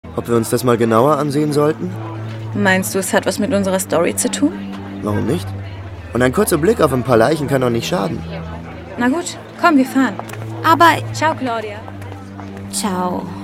Ob wir uns das mal genauer ansehen sollten? Meinst du, es hat was mit unserer Story zu tun? Warum nicht? Und ein kurzer Blick auf ein paar Leichen kann doch nicht schaden. Na gut, komm, wir fahren. Aber... Ciao, Claudia. Ciao.